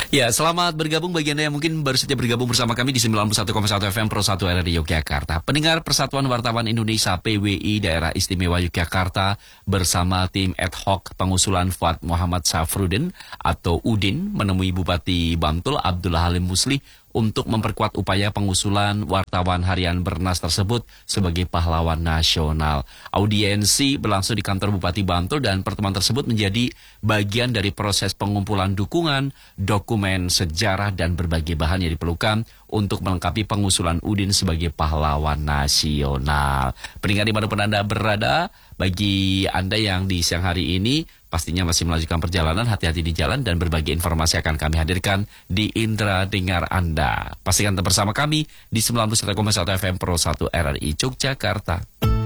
Ya, selamat bergabung bagi Anda yang mungkin baru saja bergabung bersama kami di 91,1 FM Pro 1 RRI Yogyakarta. Pendengar Persatuan Wartawan Indonesia PWI Daerah Istimewa Yogyakarta bersama tim ad hoc pengusulan Fuad Muhammad Safrudin atau Udin menemui Bupati Bantul Abdullah Halim Muslih untuk memperkuat upaya pengusulan wartawan harian Bernas tersebut sebagai pahlawan nasional. Audiensi berlangsung di kantor Bupati Bantul dan pertemuan tersebut menjadi bagian dari proses pengumpulan dukungan, dokumen sejarah dan berbagai bahan yang diperlukan untuk melengkapi pengusulan Udin sebagai pahlawan nasional. Pendengar dimanapun Anda berada, bagi Anda yang di siang hari ini pastinya masih melanjutkan perjalanan, hati-hati di jalan dan berbagai informasi akan kami hadirkan di Indra Dengar Anda. Pastikan tetap bersama kami di 91,1 FM Pro 1 RRI Yogyakarta.